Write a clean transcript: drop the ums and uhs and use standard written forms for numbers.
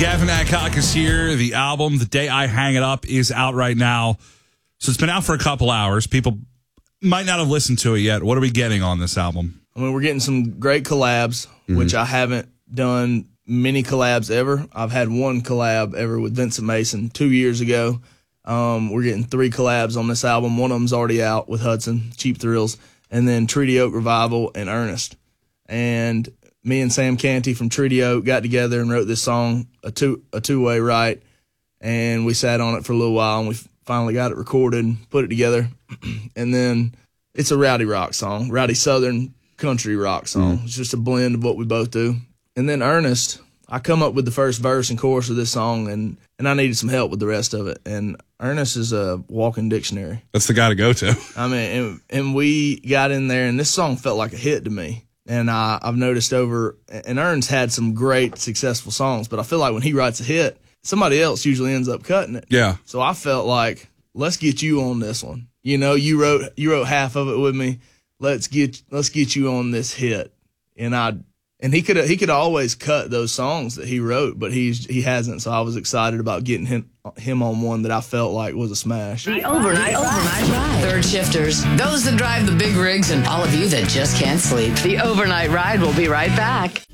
Gavin Adcock is here. The album, The Day I Hang It Up, is out right now. So it's been out for a couple hours. People might not have listened to it yet. What are we getting on this album? I mean, we're getting some great collabs, which I haven't done many collabs ever. I've had one collab ever with Vincent Mason 2 years ago. We're getting 3 collabs on this album. One of them's already out with Hudson, Cheap Thrills, and then Treaty Oak Revival and Ernest. And me and Sam Canty from Treaty Oak got together and wrote this song, a two-way right, and we sat on it for a little while, and we finally got it recorded and put it together. And then it's a rowdy rock song, rowdy southern country rock song. It's just a blend of what we both do. And then Ernest, I come up with the first verse and chorus of this song, and I needed some help with the rest of it. And Ernest is a walking dictionary. That's the guy to go to. I mean, and we got in there, and this song felt like a hit to me. And I've noticed and Ernest had some great, successful songs, but I feel like when he writes a hit, somebody else usually ends up cutting it. Yeah. So I felt like, let's get you on this one. You know, you wrote half of it with me. Let's get you on this hit. And he could always cut those songs that he wrote, but he hasn't. So I was excited about getting him on one that I felt like was a smash. The overnight ride. Third shifters, those that drive the big rigs, and all of you that just can't sleep. The overnight ride will be right back.